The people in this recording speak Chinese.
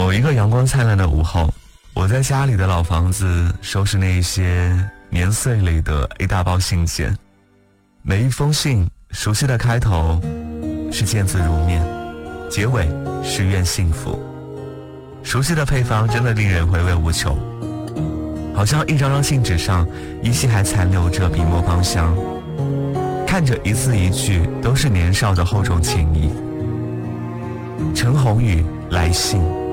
某一个阳光灿烂的午后，我在家里的老房子收拾那些年岁里的一大包信件，每一封信熟悉的开头是见字如面，结尾是愿幸福。熟悉的配方真的令人回味无穷，好像一张张信纸上依稀还残留着笔墨芳香，看着一字一句都是年少的厚重情谊。陈鸿宇来信。